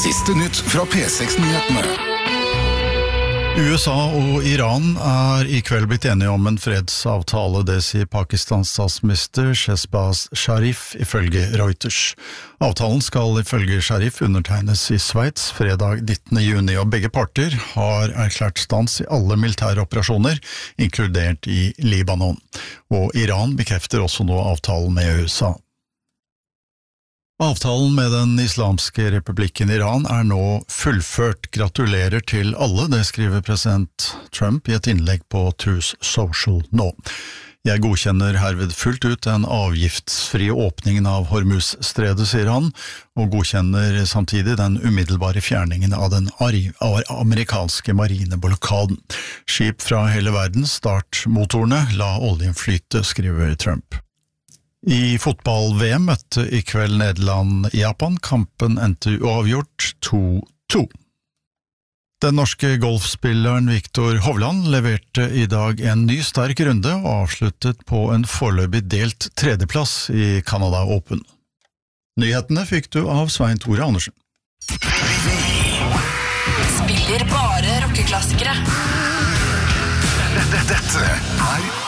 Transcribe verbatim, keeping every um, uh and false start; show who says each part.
Speaker 1: Siste nytt fra P seks-nyhetene.
Speaker 2: U S A og Iran er i kveld blitt enige om en fredsavtale, det sier Pakistans statsminister Shehbaz Sharif ifølge Reuters. Avtalen skal ifølge Sharif undertegnes i Sveits fredag nittende juni, og begge parter har erklært stans i alle militære operasjoner, inkludert i Libanon. Og Iran bekrefter også nå avtalen med U S A. Avtalen med den islamske republikken Iran er nå fullført. Gratulerer til alle, det skriver president Trump i et innlegg på Truth Social nå. Jeg godkjenner herved fullt ut den avgiftsfrie åpningen av Hormuz-stredet, sier han, og godkjenner samtidig den umiddelbare fjerningen av den amerikanske marineblokaden. Skip fra hele verden, startmotorene, la oljen flyte, skriver Trump. I fotball-V M møtte i kveld Nederland-Japan. Kampen endte uavgjort to to. Den norske golfspilleren Viktor Hovland leverte i dag en ny sterk runde og avsluttet på en foreløpig delt tredjeplass i Canada Open. Nyhetene fikk du av Svein Tore Andersen.
Speaker 3: Spiller bare rockeklassikere.
Speaker 1: Dette er